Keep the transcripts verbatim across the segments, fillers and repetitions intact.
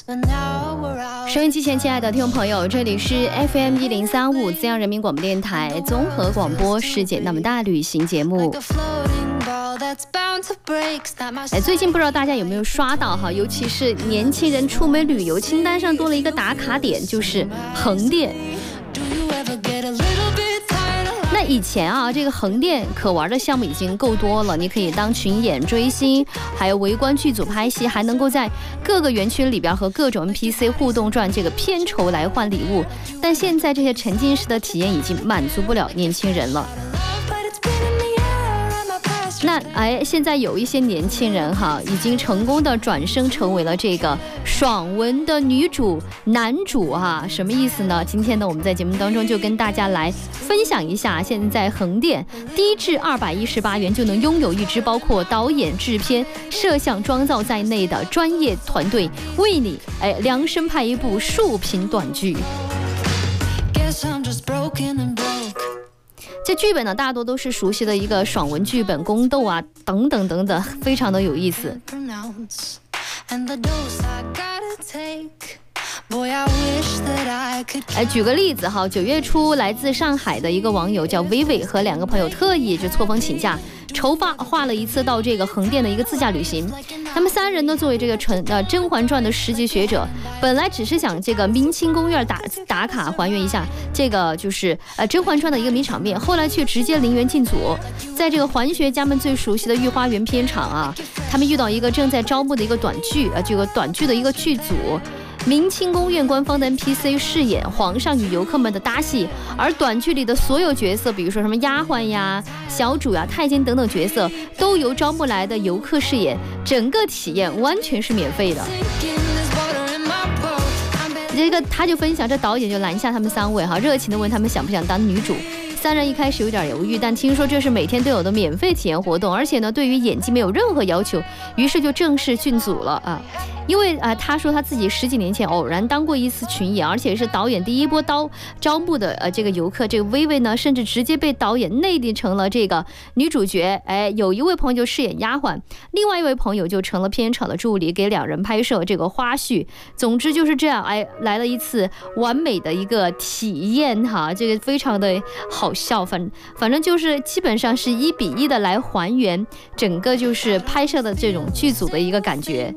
收音机前亲爱的听众朋友，这里是 F M 一零三五资阳人民广播电台综合广播世界那么大旅行节目。哎，最近不知道大家有没有刷到哈，尤其是年轻人出门旅游清单上多了一个打卡点，就是横店。那以前啊，这个横店可玩的项目已经够多了，你可以当群演追星，还有围观剧组拍戏，还能够在各个园区里边和各种 N P C 互动，赚这个片酬来换礼物。但现在这些沉浸式的体验已经满足不了年轻人了。那哎，现在有一些年轻人哈，已经成功的转生成为了这个爽文的女主、男主哈，什么意思呢？今天呢，我们在节目当中就跟大家来分享一下，现在横店低至二百一十八元就能拥有一支包括导演、制片、摄像、妆造在内的专业团队，为你哎量身拍一部竖屏短剧。这剧本呢，大多都是熟悉的一个爽文剧本，宫斗啊等等等等，非常的有意思。哎，举个例子哈，九月初来自上海的一个网友叫薇薇和两个朋友特意就错峰请假，筹划画了一次到这个横店的一个自驾旅行。他们三人呢，作为这个纯呃《甄嬛传》的十级学者，本来只是想这个明清宫院打打卡还原一下这个就是呃《甄嬛传》的一个名场面，后来却直接零元进组。在这个环学家们最熟悉的御花园片场啊，他们遇到一个正在招募的一个短剧呃这个短剧的一个剧组。明清宫院官方的 N P C 饰演皇上与游客们的搭戏，而短剧里的所有角色，比如说什么丫鬟呀、小主呀、太监等等角色，都由招募来的游客饰演，整个体验完全是免费的。这个他就分享，这导演就拦下他们三位哈，热情的问他们想不想当女主。三人一开始有点犹豫，但听说这是每天都有的免费体验活动，而且呢，对于演技没有任何要求，于是就正式进组了啊。因为啊、呃，他说他自己十几年前偶然当过一次群演，而且是导演第一波招招募的呃这个游客，这个薇薇呢，甚至直接被导演内定成了这个女主角。哎，有一位朋友就饰演丫鬟，另外一位朋友就成了片场的助理，给两人拍摄这个花絮。总之就是这样，哎，来了一次完美的一个体验哈，这个非常的好笑，反反正就是基本上是一比一的来还原整个就是拍摄的这种剧组的一个感觉。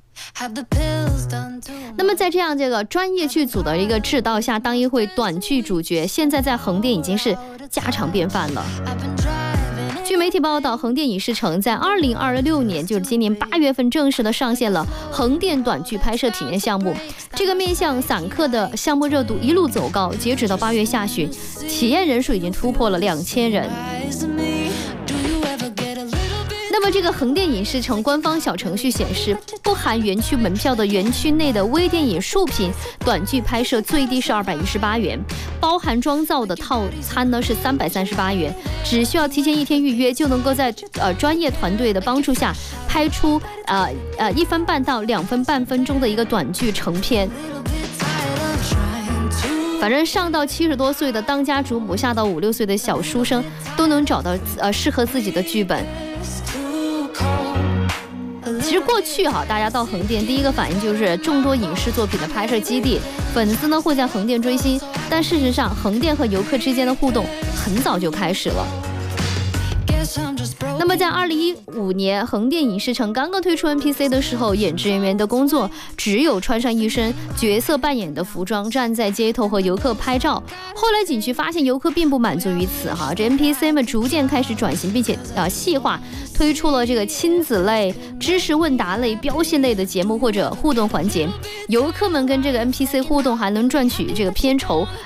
那么在这样这个专业剧组的一个指导下，当一回短剧主角，现在在横店已经是家常便饭了。据媒体报道，横店影视城在二零二六年，就是今年八月份正式的上线了横店短剧拍摄体验项目。这个面向散客的项目热度一路走高，截止到八月下旬，体验人数已经突破了两千人。那么这个横店影视城官方小程序显示，不含园区门票的园区内的微电影竖屏短剧拍摄最低是二百一十八元，包含妆造的套餐呢是三百三十八元，只需要提前一天预约就能够在呃专业团队的帮助下拍出呃呃一分半到两分半分钟的一个短剧成片。反正上到七十多岁的当家主母，下到五六岁的小书生，都能找到呃适合自己的剧本。其实过去哈，大家到横店第一个反应就是众多影视作品的拍摄基地，粉丝呢会在横店追星，但事实上横店和游客之间的互动很早就开始了。那么在二零一五年横店影视城刚刚推出 N P C 的时候，演职人员的工作只有穿上一身角色扮演的服装，站在街头和游客拍照。后来景区发现游客并不满足于此哈，这 N P C 们逐渐开始转型，并且啊细化，推出了这个亲子类、知识问答类、标线类的节目或者互动环节。游客们跟这个 N P C 互动还能赚取这个片酬，